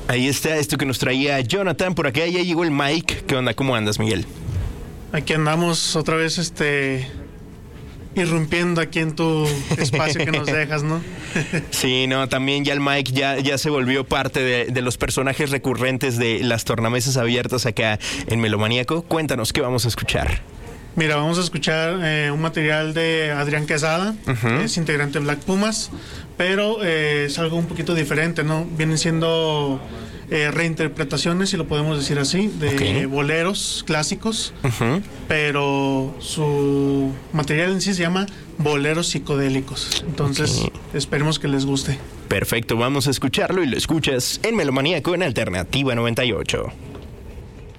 Ahí está esto que nos traía Jonathan. Por acá ya llegó el Mike. ¿Qué onda? ¿Cómo andas, Miguel? Aquí andamos otra vez irrumpiendo aquí en tu espacio que nos dejas, ¿no? Sí, no, también ya el Mike ya se volvió parte de los personajes recurrentes de las tornamesas abiertas acá en Melomaníaco. Cuéntanos, ¿qué vamos a escuchar? Mira, vamos a escuchar un material de Adrián Quesada, que es integrante de Black Pumas, pero es algo un poquito diferente, ¿no? Vienen siendo reinterpretaciones, si lo podemos decir así, de boleros clásicos, pero su material en sí se llama Boleros Psicodélicos. Entonces, esperemos que les guste. Perfecto, vamos a escucharlo y lo escuchas en Melomaníaco en Alternativa 98.